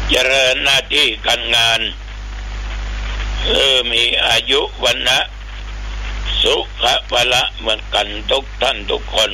เจริญหน้าที่การงานมีอายุวันนะสุขภละเหมือนกันทุกท่านทุกคน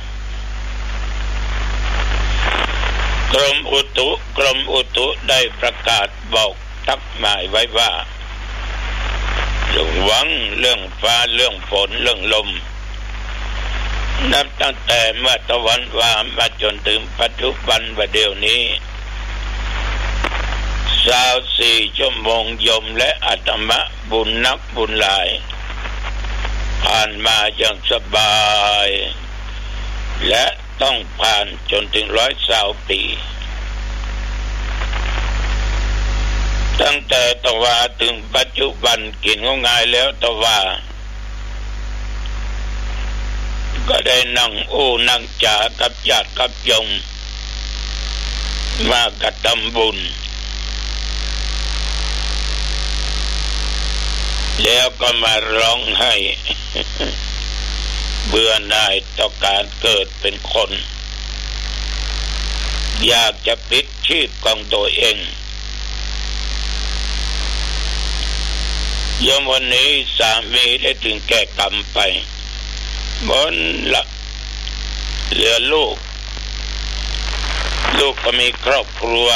กรมอุตุได้ประกาศบอกทักหมายไว้ว่าระวังเรื่องฟ้าเรื่องฝนเรื่องลมนับตั้งแต่เมื่อตะวันวามาจนถึงปัจจุบันว่าเดี๋ยวนี้24 ชั่วโมงยมและอาตมะบุญนักบุญหลายผ่านมาอย่างสบายและต้องผ่านจนถึง120 ปีตั้งแต่ตะวาถึงปัจจุบันกินง่ายแล้วตะวาก็ได้นั่งนั่งจ่ากับญาติกับโยมมากระทำบุญแล้วก็มาร้องไห้ เบื่อหน่ายต่อการเกิดเป็นคนอยากจะปิดชีพของตัวเองยามวันนี้สามีได้ถึงแก่กรรมไปบนละเหลือลูกก็มีครอบครัว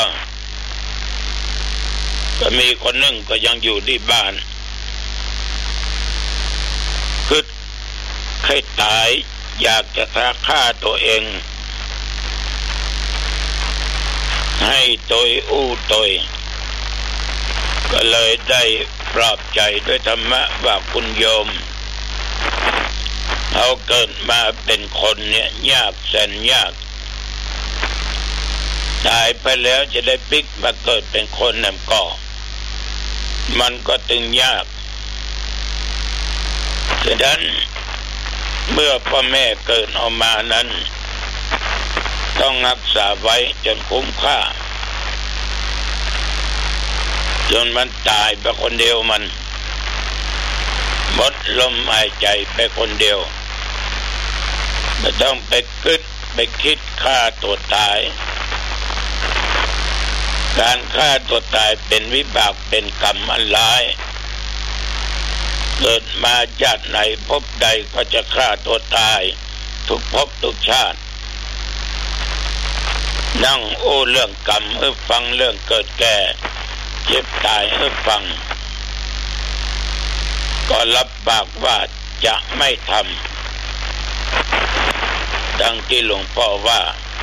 ก็มีคนหนึ่งก็ยังอยู่ที่บ้านคือให้ตายอยากจะฆ่าตัวเองให้ตัวก็เลยได้ปลอบใจด้วยธรรมะว่าคุณโยมเอาเกิดมาเป็นคนเนี่ยยากแสนยากตายไปแล้วจะได้พลิกมาเกิดเป็นคนนั่นก็มันก็ตึงยากฉะนั้นเมื่อพ่อแม่เกิดออกมานั้นต้องรักษาไว้จนคุ้มค่าจนมันตายไปคนเดียวมันหมดลมหายใจไปคนเดียวไม่ต้องไปคิดฆ่าตัวตายการฆ่าตัวตายเป็นวิบากเป็นกรรมอันร้ายเกิดมาชาติไหนพบใดก็จะฆ่าตัวตายทุกภพทุกชาตินั่งเรื่องกรรมฟังเรื่องเกิดแก่เจ็บตายฟังก็รับปากว่าจะไม่ทำดังที่หลวงพ่อว่า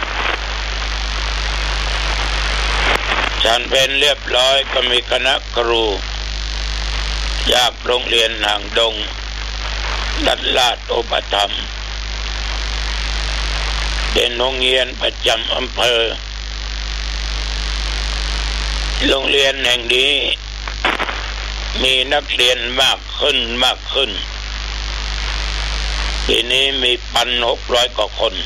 ฉันเป็นเรียบร้อยก็มีคณะครูจากโรงเรียนหางดงรัตลาดอุปถัมภ์เป็นโรงเรียนประจำอำเภอโรงเรียนแห่งนี้มีนักเรียนมากขึ้นปีนี้มี 1,600 กว่าคน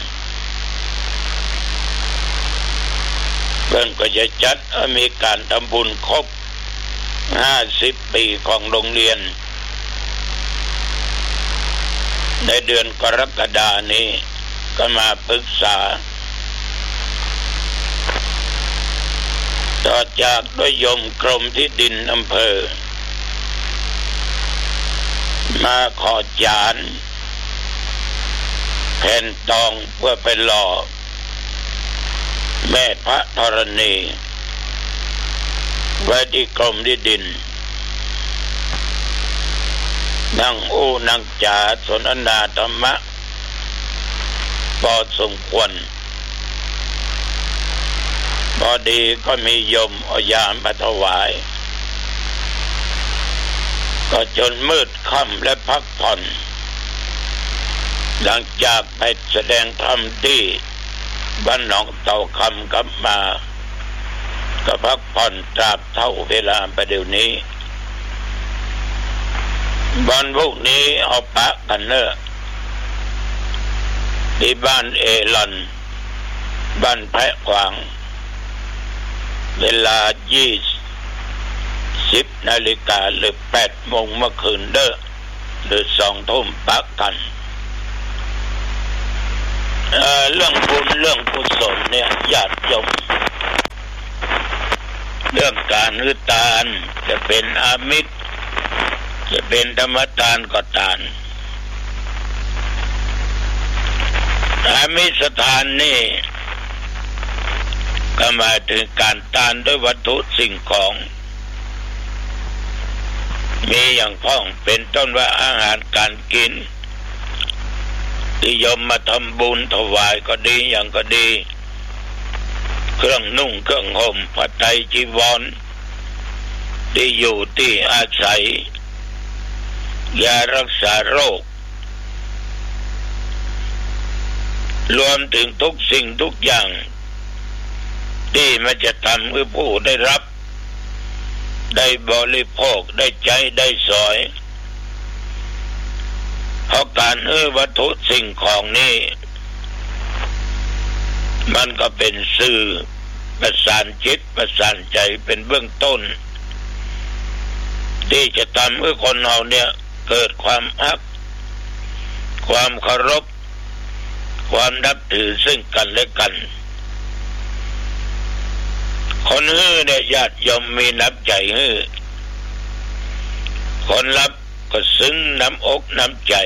เพิ่งก็จะจัดมีการทำบุญครบ50 ปีของโรงเรียนในเดือนกรกฎาคมนี้ก็มาปรึกษาต่อจากด้วยยมกรมที่ดินอำเภอมาขอจานแผ่นทองเพื่อไปหล่อแม่พระธรณีไว้ที่กรมที่ดินนั่งนั่งจ่าสนทนาธรรมะพอสมควรพอดีก็มีโยมเอายามมาถวายก็จนมืดค่ำและพักผ่อนหลังจากไปแสดงธรรมที่บ้านหนองเต่าคำกลับมาก็พักผ่อนตราบเท่าเวลาประเดี๋ยวนี้วันพวกนี้เอาปะกันเนอะที่บ้านเอลันบ้านแพะขวางเวลา20 นาฬิกาหรือ8 โมงเมื่อคืนเด้อหรือ2 ทุ่มปะกันเรื่องบุญเรื่องกุศลเนี่ยญาติโยมรื่องการฮือทานจะเป็นอามิสจะเป็นธรรมทานก็ตามอามิสทานนี่ก็หมายถึงการทานด้วยวัตถุสิ่งของมีอย่างพ้องเป็นต้นว่าอาหารการกินที่ยมมาทำบุญถวายก็ดีอย่างก็ดีเครื่องนุ่งเครื่องห่มผ้าไตรจีวรที่อยู่ที่อาศัยยารักษาโรครวมถึงทุกสิ่งทุกอย่างที่มันจะทำให้ผู้ได้รับได้บริโภคได้ใจได้สอยเพราะการวัตถุสิ่งของนี้มันก็เป็นสื่อประสานจิตประสานใจเป็นเบื้องต้นที่จะทำให้คนเราเนี่ยเกิดความรักความเคารพความนับถือซึ่งกันและกันคนเนี่ยญาติโยมมีน้ำใจคนรับก็ซึ้งน้ำอกน้ำใจ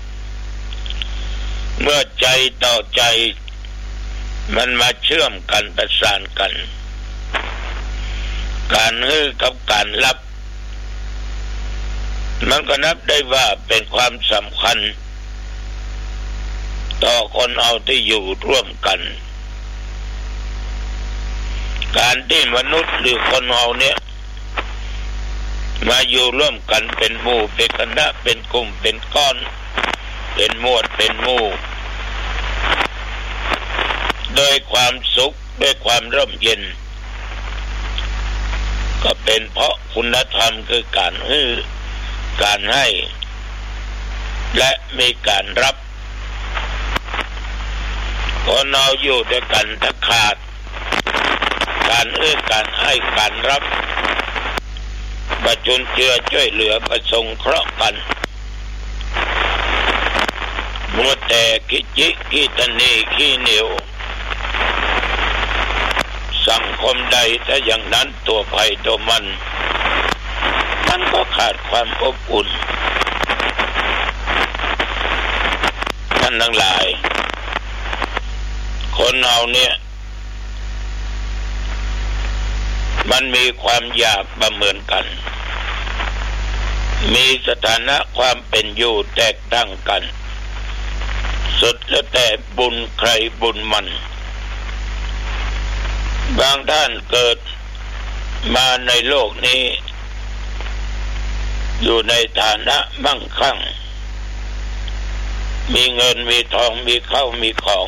เมื่อใจต่อใจมันมาเชื่อมกันประสานกันการกับการรับมันก็นับได้ว่าเป็นความสำคัญต่อคนเอาที่อยู่ร่วมกันการที่มนุษย์หรือคนเอาเนี่ยมาอยู่ร่วมกันเป็นหมู่เป็นคณะเป็นกลุ่มเป็นก้อนเป็นหมวดเป็นหมู่โดยความสุขด้วยความร่มเย็นก็เป็นเพราะคุณธรรมคือการให้และมีการรับคนเราอยู่ด้วยกันถ้าขาดการการให้การรับประจุนเจือช่วยเหลือประสงเคราะห์กันมัวแต่กิจิกิตนีขี้เหนียวสังคมใดถ้าอย่างนั้นตัวภัยตัวมันก็ขาดความอบอุ่นท่านทั้งหลายคนเราเนี่ยมันมีความอยากประเมินกันมีสถานะความเป็นอยู่แตกต่างกันสุดแล้วแต่บุญใครบุญมันบางท่านเกิดมาในโลกนี้อยู่ในฐานะมั่งคั่งมีเงินมีทองมีข้าวมีของ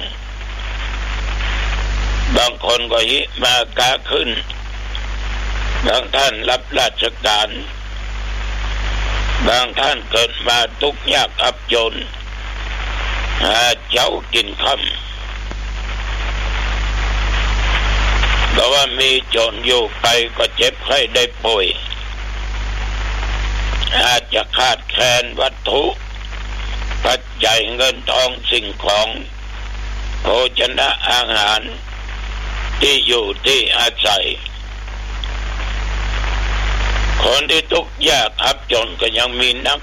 บางคนก็หิมากาขึ้นบางท่านรับราชการบางท่านเกิดมาทุกข์ยากอับจนหาเจ้ากินค่ำเพราะว่ามีจนอยู่ไปก็เจ็บไข้ได้ป่วยอาจจะขาดแคลนวัตถุปัจจัยเงินทองสิ่งของโภชนะอาหารที่อยู่ที่อาศัยคนที่ทุกข์ยากอับจนก็ยังมีนัก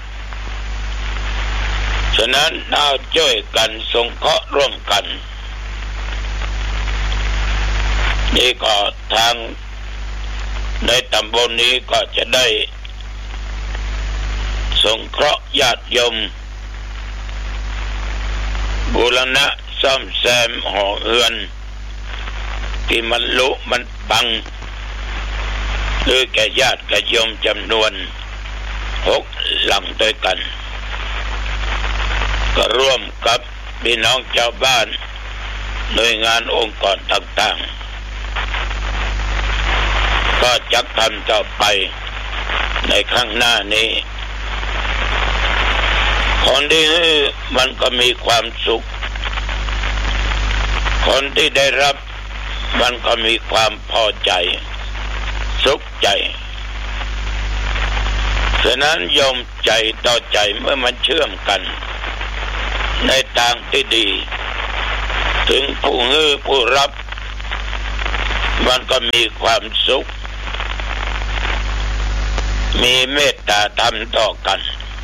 ฉะนั้นเราช่วยกันสงเคราะห์ร่วมกันนี่ก็ทางในตำบลนี้ก็จะได้สงเคราะห์ญาติโยมบูรณะซ่อมแซมหอเรือนที่มันลุมันปังหรือแก่ญาติกโยมจำนวน6 หลังด้วยกันก็ร่วมกับพี่น้องชาวบ้านหน่วยงานองค์กรต่างๆก็จะทำต่อไปในข้างหน้านี้คนที่มันก็มีความสุขคนที่ได้รับมันก็มีความพอใจสุขใจฉะนั้นโยมใจต่อใจเมื่อมันเชื่อมกันในทางที่ดีถึงผู้รับมันก็มีความสุขมีเมตตาธรรมต่อกัน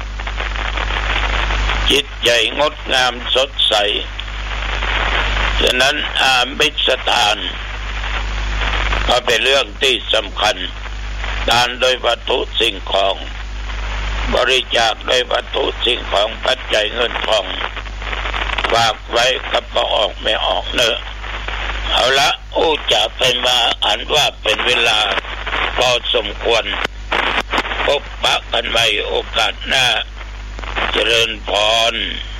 จิตใจงดงามสดใสฉะนั้นอามิสทานก็เป็นเรื่องที่สำคัญทานโดยวัตถุสิ่งของบริจาคโดยวัตถุสิ่งของปัจจัยเงินทองฝากไว้กับพอออกไม่ออกเนอะเอาละจะไปมาอ่านว่าเป็นเวลาพอสมควรพบปะกันใหม่โอกาสหน้าเจริญพร